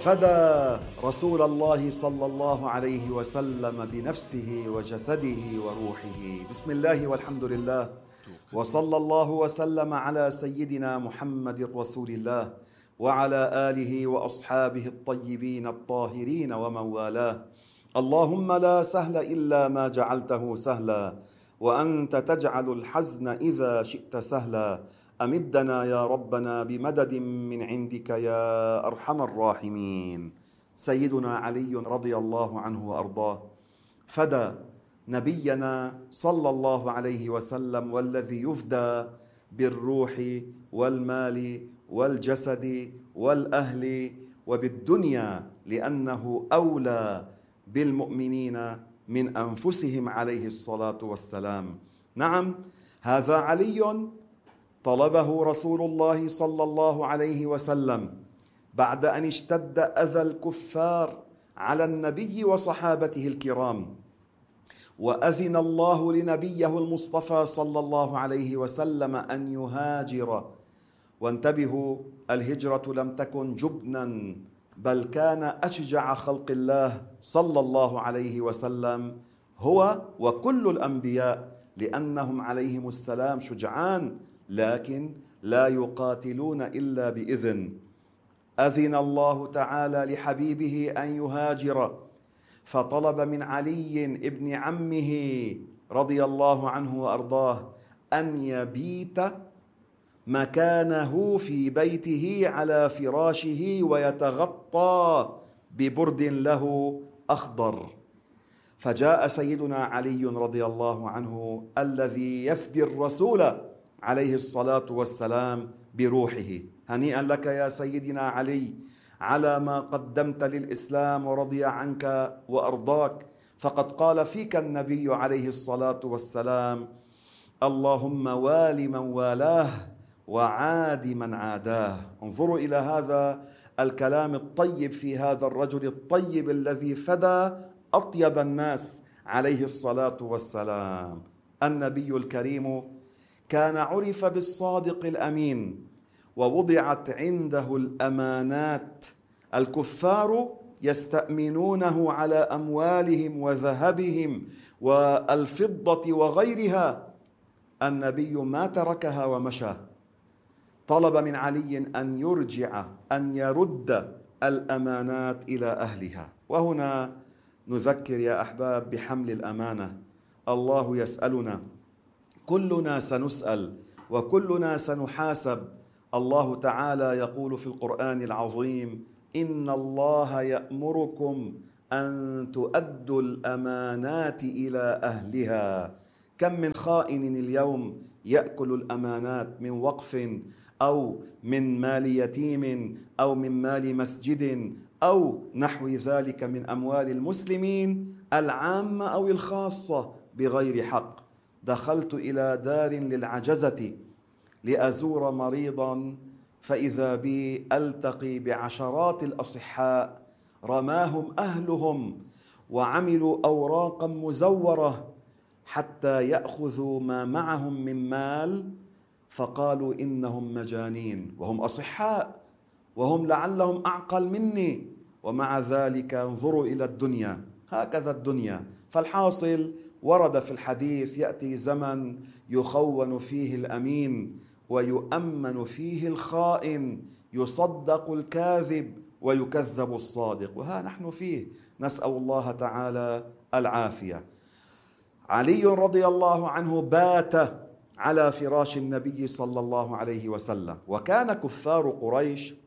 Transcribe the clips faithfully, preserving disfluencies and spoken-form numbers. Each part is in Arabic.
فدى رسول الله صلى الله عليه وسلم بنفسه وجسده وروحه. بسم الله والحمد لله، وصلى الله وسلم على سيدنا محمد رسول الله وعلى آله وأصحابه الطيبين الطاهرين ومن والاه. اللهم لا سهل إلا ما جعلته سهلا، وأنت تجعل الحزن إذا شئت سهلا. أمدنا يا ربنا بمدد من عندك يا أرحم الراحمين. سيدنا علي رضي الله عنه وأرضاه فدى نبينا صلى الله عليه وسلم، والذي يفدى بالروح والمال والجسد والأهل وبالدنيا، لأنه أولى بالمؤمنين من أنفسهم عليه الصلاة والسلام. نعم، هذا علي طلبه رسول الله صلى الله عليه وسلم بعد أن اشتد أذى الكفار على النبي وصحابته الكرام، وأذن الله لنبيه المصطفى صلى الله عليه وسلم أن يهاجر. وانتبهوا، الهجرة لم تكن جبنا، بل كان أشجع خلق الله صلى الله عليه وسلم هو وكل الأنبياء، لأنهم عليهم السلام شجعان، لكن لا يقاتلون إلا بإذن. أذن الله تعالى لحبيبه أن يهاجر، فطلب من علي ابن عمه رضي الله عنه وأرضاه أن يبيت مكانه في بيته على فراشه ويتغطى ببرد له أخضر. فجاء سيدنا علي رضي الله عنه الذي يفدي الرسول عليه الصلاة والسلام بروحه. هنيئا لك يا سيدنا علي على ما قدمت للإسلام، ورضي عنك وأرضاك، فقد قال فيك النبي عليه الصلاة والسلام: اللهم وال من والاه وعاد من عاداه. انظروا إلى هذا الكلام الطيب في هذا الرجل الطيب الذي فدى أطيب الناس عليه الصلاة والسلام. النبي الكريم كان عرف بالصادق الأمين، ووضعت عنده الأمانات. الكفار يستأمنونه على أموالهم وذهبهم والفضة وغيرها، النبي ما تركها ومشى. طلب من علي أن يرجع، أن يرد الأمانات إلى أهلها. وهنا نذكر يا أحباب بحمل الأمانة. الله يسألنا، كلنا سنسأل وكلنا سنحاسب. الله تعالى يقول في القرآن العظيم: إن الله يأمركم أن تؤدوا الأمانات إلى أهلها. كم من خائن اليوم يأكل الأمانات من وقف أو من مال يتيم أو من مال مسجد أو نحو ذلك من أموال المسلمين العامة أو الخاصة بغير حق. دخلت إلى دار للعجزة لأزور مريضا، فإذا بي ألتقي بعشرات الأصحاء رماهم أهلهم وعملوا أوراقا مزورة حتى يأخذوا ما معهم من مال، فقالوا إنهم مجانين وهم أصحاء وهم لعلهم أعقل مني، ومع ذلك انظروا إلى الدنيا، هكذا الدنيا. فالحاصل، ورد في الحديث: يأتي زمن يخون فيه الأمين ويؤمن فيه الخائن، يصدق الكاذب ويكذب الصادق، وها نحن فيه، نسأل الله تعالى العافية. علي رضي الله عنه بات على فراش النبي صلى الله عليه وسلم، وكان كفار قريش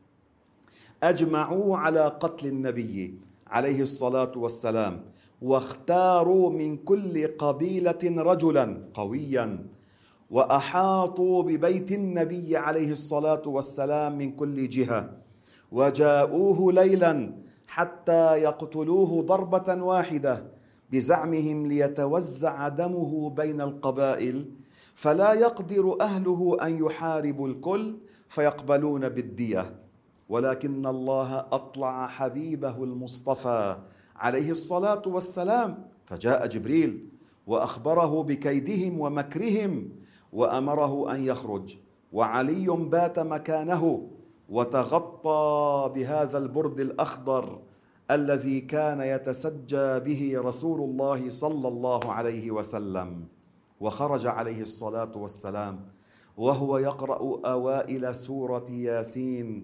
أجمعوا على قتل النبي عليه الصلاة والسلام، واختاروا من كل قبيلة رجلا قويا، وأحاطوا ببيت النبي عليه الصلاة والسلام من كل جهة، وجاءوه ليلا حتى يقتلوه ضربة واحدة بزعمهم ليتوزع دمه بين القبائل، فلا يقدر أهله أن يحاربوا الكل فيقبلون بالدية. ولكن الله أطلع حبيبه المصطفى عليه الصلاة والسلام، فجاء جبريل وأخبره بكيدهم ومكرهم وأمره أن يخرج، وعلي بات مكانه وتغطى بهذا البرد الأخضر الذي كان يتسجى به رسول الله صلى الله عليه وسلم، وخرج عليه الصلاة والسلام وهو يقرأ أوائل سورة ياسين: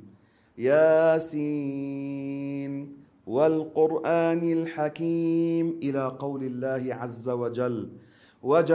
ياسين والقرآن الحكيم، إلى قول الله عز وجل: